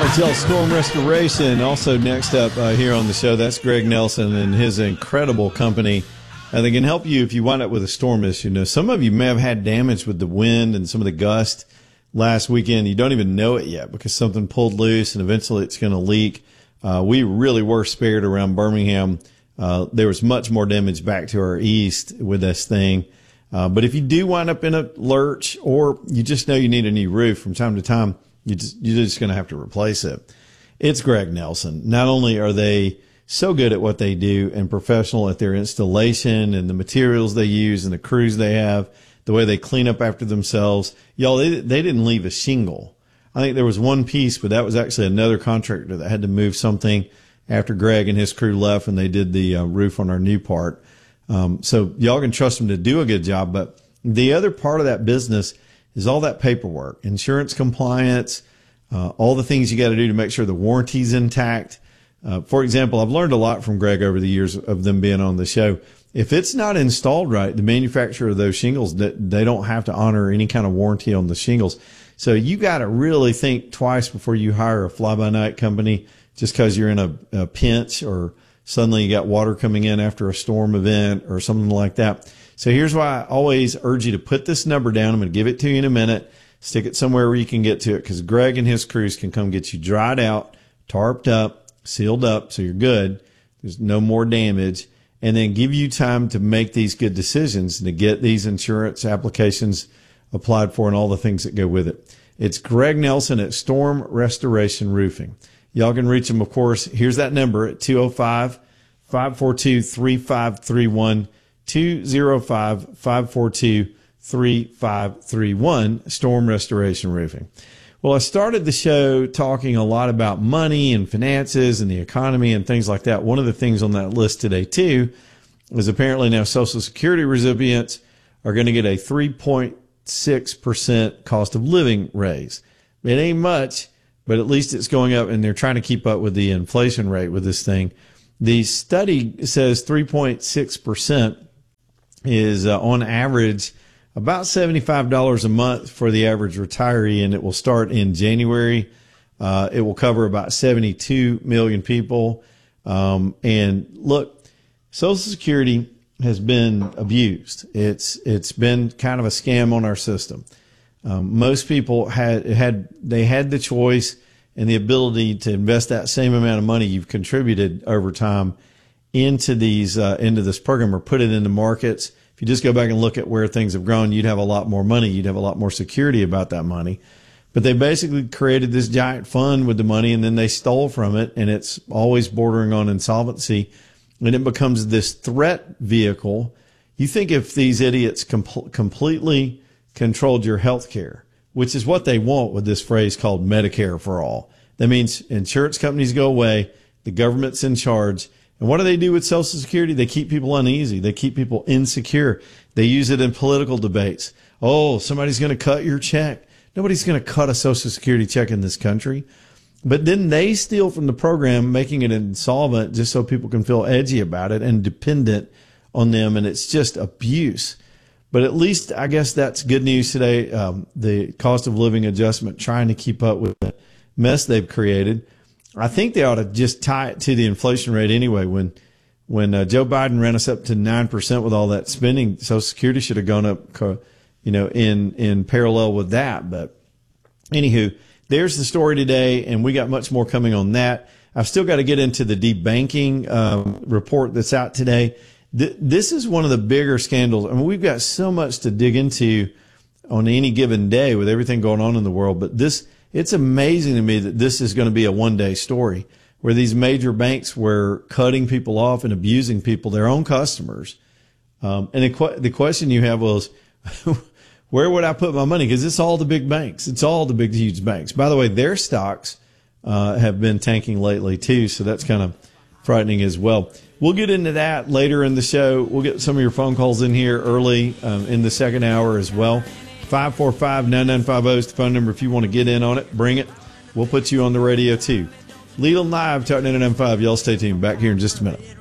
Tell Storm Restoration. Also next up here on the show, that's Greg Nelson and his incredible company. They can help you if you wind up with a storm issue. Now, some of you may have had damage with the wind and some of the gust last weekend. You don't even know it yet because something pulled loose and eventually it's going to leak. We really were spared around Birmingham. There was much more damage back to our east with this thing. But if you do wind up in a lurch or you just know you need a new roof from time to time, you're just going to have to replace it. It's Greg Nelson. Not only are they so good at what they do and professional at their installation and the materials they use and the crews they have, the way they clean up after themselves. Y'all, they didn't leave a shingle. I think there was one piece, but that was actually another contractor that had to move something after Greg and his crew left and they did the roof on our new part. So y'all can trust them to do a good job. But the other part of that business is all that paperwork, insurance compliance, all the things you got to do to make sure the warranty's intact. For example, I've learned a lot from Greg over the years of them being on the show. If it's not installed right, the manufacturer of those shingles, they don't have to honor any kind of warranty on the shingles. So you got to really think twice before you hire a fly-by-night company just because you're in a pinch or suddenly you got water coming in after a storm event or something like that. So here's why I always urge you to put this number down. I'm going to give it to you in a minute. Stick it somewhere where you can get to it because Greg and his crews can come get you dried out, tarped up, sealed up so you're good. There's no more damage. And then give you time to make these good decisions and to get these insurance applications applied for and all the things that go with it. It's Greg Nelson at Storm Restoration Roofing. Y'all can reach him, of course. Here's that number at 205-542-3531, 205-542-3531, Storm Restoration Roofing. Well, I started the show talking a lot about money and finances and the economy and things like that. One of the things on that list today, too, is apparently now Social Security recipients are going to get a 3.6% cost of living raise. It ain't much, but at least it's going up, and they're trying to keep up with the inflation rate with this thing. The study says 3.6% is on average about $75 a month for the average retiree, and it will start in January. It will cover about 72 million people. And look, Social Security has been abused. It's been kind of a scam on our system. Most people had the choice and the ability to invest that same amount of money you've contributed over time into this program or put it into markets. If you just go back and look at where things have grown, you'd have a lot more money. You'd have a lot more security about that money. But they basically created this giant fund with the money and then they stole from it, and it's always bordering on insolvency, and it becomes this threat vehicle. You think if these idiots completely controlled your health care, which is what they want with this phrase called Medicare for all. That means insurance companies go away, the government's in charge. And what do they do with Social Security? They keep people uneasy. They keep people insecure. They use it in political debates. Oh, somebody's going to cut your check. Nobody's going to cut a Social Security check in this country. But then they steal from the program, making it insolvent just so people can feel edgy about it and dependent on them. And it's just abuse. But at least I guess that's good news today. The cost of living adjustment, trying to keep up with the mess they've created. I think they ought to just tie it to the inflation rate anyway. When Joe Biden ran us up to 9% with all that spending, Social Security should have gone up, in parallel with that. But anywho, there's the story today, and we got much more coming on that. I've still got to get into the debanking report that's out today. This is one of the bigger scandals. I mean, we've got so much to dig into on any given day with everything going on in the world, but it's amazing to me that this is going to be a one-day story where these major banks were cutting people off and abusing people, their own customers. And the question you have was, where would I put my money? Because it's all the big banks. It's all the big, huge banks. By the way, their stocks have been tanking lately too, so that's kind of frightening as well. We'll get into that later in the show. We'll get some of your phone calls in here early in the second hour as well. 545-9950 is the phone number if you want to get in on it. Bring it. We'll put you on the radio too. Leland Live, Talk 99.5. Y'all stay tuned. Back here in just a minute.